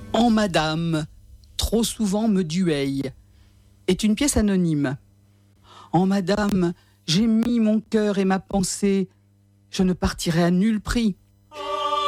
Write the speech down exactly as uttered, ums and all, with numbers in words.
En Madame, trop souvent me dueille, est une pièce anonyme. En Madame, j'ai mis mon cœur et ma pensée, je ne partirai à nul prix.